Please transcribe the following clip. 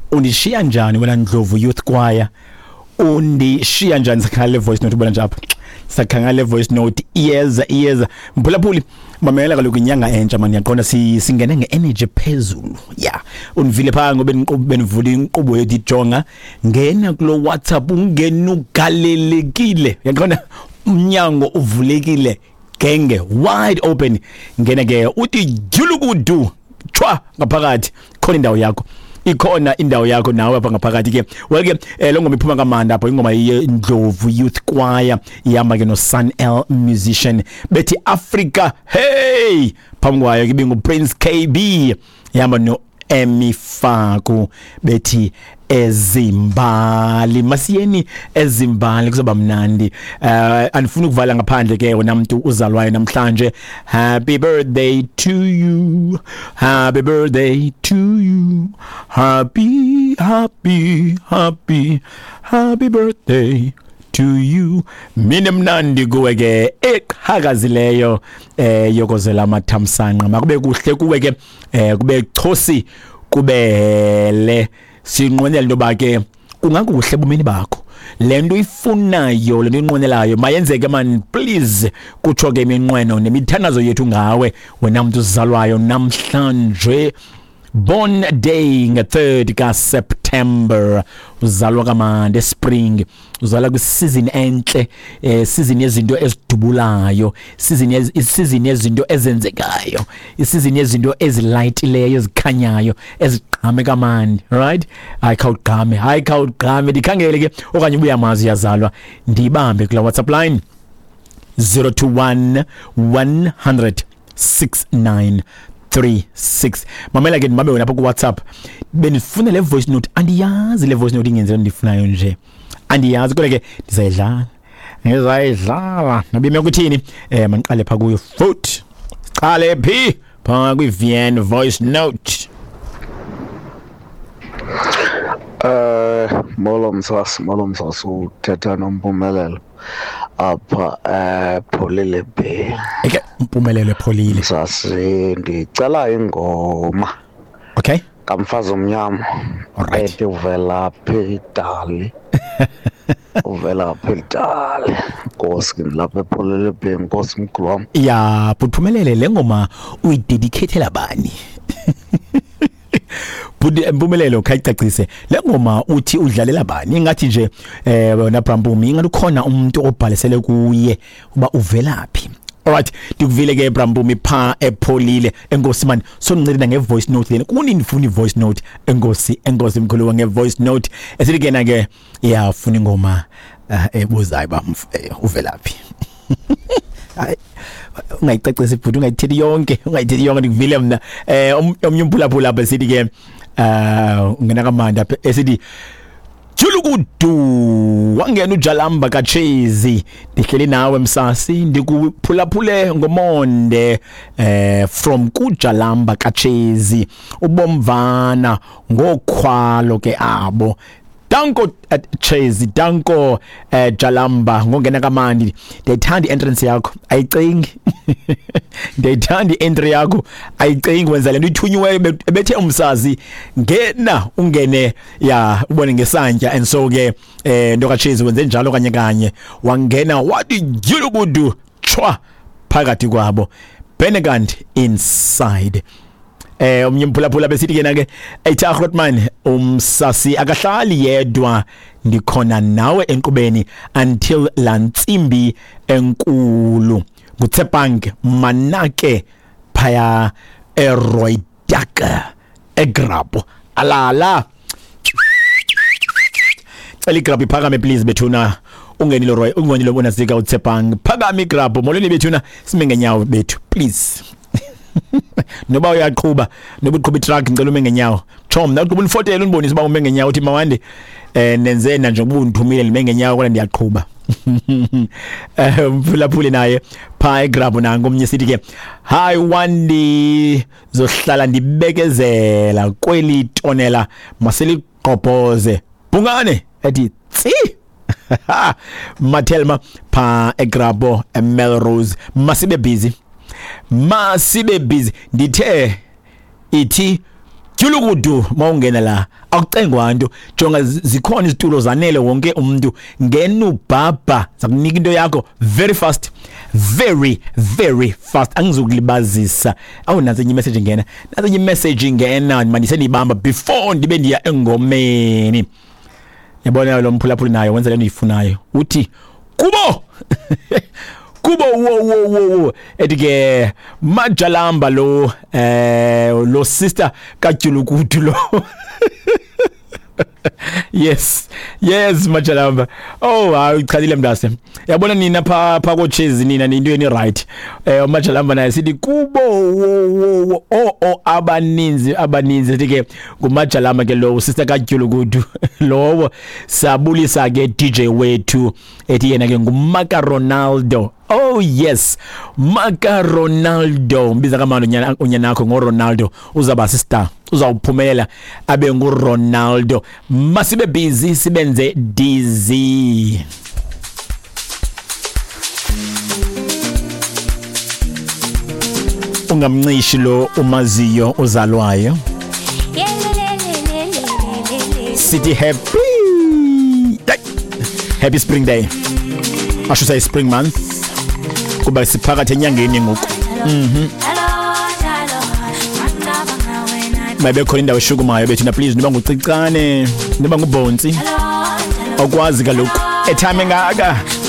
undishiya njani wena Ndlovu Youth Choir? Undishiya njani sakhangale voice note ubona nje apha? Sakhangale voice note iyeza mphulaphuli mamela kaloku inyanga entsha manje yaqonda singene ngeenergy phezulu. Yeah, univile pha ngobe benivula inkqubo yedijonga ngena kulo WhatsApp ungena ugalelekile. Yaqonda umnyango uvulekile genge wide open. Ngena ke uthi julukudu chwa ngaphakathi khona indawo yakho. Ikhona indawo yakho nawe apha ngaphakathi ke. Well ke lo ngoma iphuma kamanda apho ingoma yeNdlovu Youth Choir ihamba ke no Sun L musician bethi Africa hey phambi kwayo ke bingu Prince KB ihamba no Emmy Faku bethi ezimbali masiyeni ezimbali kuzoba mnandi. Anifuna ukuvala ngaphandle ke wena umuntu uzalwayo namhlanje. Happy birthday to you, happy birthday to you, happy birthday to you. Mina mnandi kuwe ke eqhakazileyo yokozela amathamsanqa makube kuhle kuwe ke kube chosi kubele sinqwenela ndoba ke kungakuhle bomini bakho lento ifunayo lento inqwenelayo mayenzeke man please kutsho ke iminqweno nemithandazo yethu ngawe wena muntu uzalwayo namhlanje. Born day nge-3 ka September uzalwa kamande spring uzalwa kwi-season enhle season yezinto ezidubulayo season yezinto ezenzekayo season yezinto ezilightileyo ezikhanyayo ezigqame kamande right hayi khawugqame ndikhangele ke okanye ubuyamazi yazalwa ndibambe kula WhatsApp line 021 100 6936. Mamela ke mabe wena apha ku WhatsApp benifuna le voice note andiyazi le voice note ingenze ndifunayo nje andiyazi kodwa ke ngizayidlala nabime ukuthini maniqale pha kuyo foot qale phi pha kwi VN voice note. Molo msasi uthetha noMpumelelo apha Pholile Bay. Eke Mpumelelo Pholile. Msasi ndicela ingoma. Okay. Kamfazi omnyama. Alright. Uvela phedali. Uvela phedali. Nkosi lapha Pholile Bay nkosi mkhulu wami. Ya Phumelele le ngoma uyidedicatela bani? Mpumelelo khayicacise le ngoma uthi udlalela bani ingathi nje wena Brambumi ingathi khona umuntu obhalisele kuye uba uvelaphi. Alright ndikuvile ke Brambumi pha ePholile enkosi man soncela ngevoice note lena kuni ndifuna ivoice note enkosi mkhulu nge voice note esithi kena ke iyafuna ingoma ebuzayo ba uvelaphi. Hayi ungayicacisa ibhuti ungayithethi yonke ndikuvile mna omnye umphulaphula lapha sithi ke ungena kamanda esithi julukudu wangena uJalamba kaChezi ndihleli nawe msasi ndikuphulaphule ngomonde from kuJalamba kaChezi ubomvana ngokhwalo ke abo. Danko Chezi, danko Jalamba ngongena kamandi. Ndiyithanda entrance yakho ayicingi. Ndiyithanda entry yakho ayicingi wenza lento ithunyiweyo bethe umsazi ngena ungene ya ubone ngesantya and so ke ndoka Chezi wenze njalo kanye wangena wathi julukudu chwa phakathi kwabo Benegant inside. Omnye mphulaphula besithi kena ke ethi Rotman umsasi akahlali yedwa ndikhona nawe enkqubeni until lantsimbi enkulu nguTsepang manake phaya eRoydaka eGrabo alala celi Grabo iphakame please bethuna ungenile Roy ungonile bona sika uTsepang phakame iGrabo molweni bethuna sime ngenyawo bethu please. Noba uyaqhuba noba uqhuba itruck ngicela ume ngenyawo chom na uqhuba unifotela unibonise uba ume ngenyawo uthi mawande nenzena nje ngoba undithumile lime ngenyawo kodwa ndiyaqhuba. Mphulaphuli naye pha eGrabo nango omnye sithi ke hi Wandi zohlala ndibekezela kweli tonela maseliqobhoze bungane ethi tsi Mathelma pha eGrabo eMelrose masibe busy ndithe ithi Julukudu mawungena la akucengwa into jonga zikhona izitulo zanele wonke umuntu ngena ubhaba zakunika into yakho very fast angizokulibazisa awunazo enye message ngena nazo enye message ngena manje senibamba before ndibe ndiya engomeni yabona lo mphulaphuli nayo wenza lento uyifunayo uthi kubo kubo wo etike Majalamba lo sister kaJulukudu lo yes Majalamba uchadile mndase yabona nina pha ko cheese nina into eni right Majalamba naye sithi kubo wo abaninzi etike nguMajalamba ke lo sister kaJulukudu lowo sabulisa ke DJ wethu ethi yena ke nguMaka Ronaldo. Oh yes, Maka Ronaldo mbiza kamano unyanakho ngoRonaldo uzaba sister uzawuphumelela abe nguRonaldo masibe busy sibenze dizzy ungamncishi lo umaziyo uzalwayo City happy spring day I should say spring month kuba siphakathi enyangeni ngoku mabe khona indawo eshukumayo bethu na please niba ngucicane niba ngubhonsi awukwazi kaloku etime ngaka